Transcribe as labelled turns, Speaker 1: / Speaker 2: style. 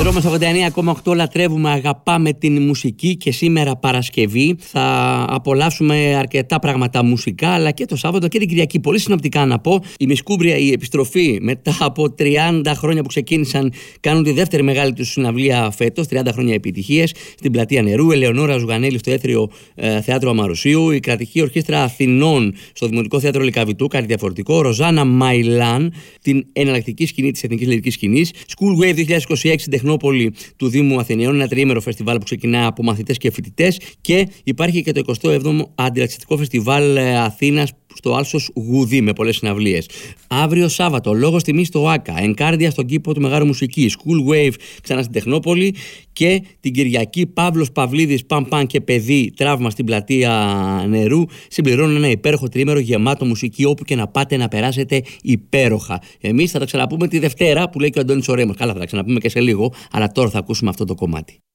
Speaker 1: Δρόμος 89,8, λατρεύουμε, αγαπάμε την μουσική και σήμερα Παρασκευή θα απολαύσουμε αρκετά πράγματα μουσικά, αλλά και το Σάββατο και την Κυριακή. Πολύ συνοπτικά να πω, η Μισκούμπρια, η επιστροφή μετά από 30 χρόνια που ξεκίνησαν, κάνουν τη δεύτερη μεγάλη τους συναυλία φέτος, 30 χρόνια επιτυχίες, στην Πλατεία Νερού. Ελεονόρα Ζουγανέλη στο Έθριο Θέατρο Αμαρουσίου, η Κρατική Ορχήστρα Αθηνών στο Δημοτικό Θέατρο Λυκαβητού, κάτι διαφορετικό. Ροζάνα Μαϊλάν, την εναλλακτική σκηνή της Εθνικής Λυρικής Σκηνής. School Wave 2026 στην Τεχνόπολη του Δήμου Αθηναίων, ένα τριήμερο φεστιβάλ που ξεκινά από μαθητές και φοιτητές. Και υπάρχει και το 27ο Αντιρατσιστικό Φεστιβάλ Αθήνας στο Άλσος Γουδί, με πολλές συναυλίες. Αύριο Σάββατο, λόγος τιμής στο ΆΚΑ, Ενκάρδια στον κήπο του Μεγάρου Μουσική, School Wave ξανά στην Τεχνόπολη, και την Κυριακή Παύλος Παυλίδης, Παν και παιδί, Τραύμα στην Πλατεία Νερού. Συμπληρώνουν ένα υπέροχο τριήμερο γεμάτο μουσική, όπου και να πάτε να περάσετε υπέροχα. Εμείς θα τα ξαναπούμε τη Δευτέρα, που λέει και ο Αντώνης ο Ρέμος. Καλά, θα τα ξαναπούμε και σε λίγο, αλλά τώρα θα ακούσουμε αυτό το κομμάτι.